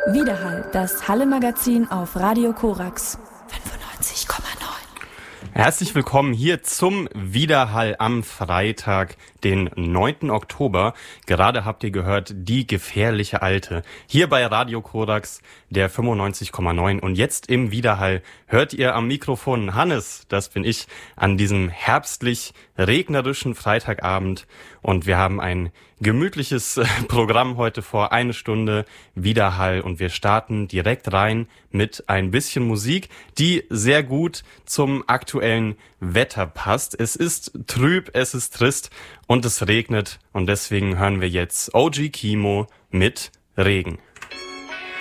Widerhall, das Halle-Magazin auf Radio Korax 95,9. Herzlich willkommen hier zum Widerhall am Freitag, den 9. Oktober. Gerade habt ihr gehört, die gefährliche Alte. Hier bei Radio Korax, der 95,9. Und jetzt im Widerhall hört ihr am Mikrofon Hannes, das bin ich, an diesem herbstlich regnerischen Freitagabend. Und wir haben ein gemütliches Programm heute vor, 1 Stunde Widerhall. Und wir starten direkt rein mit ein bisschen Musik, die sehr gut zum aktuellen Wetter passt. Es ist trüb, es ist trist und es regnet. Und deswegen hören wir jetzt OG Kimo mit Regen.